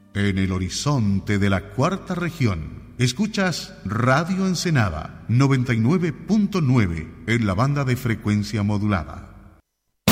En el horizonte de la cuarta región, escuchas Radio Ensenada 99.9 en la banda de frecuencia modulada.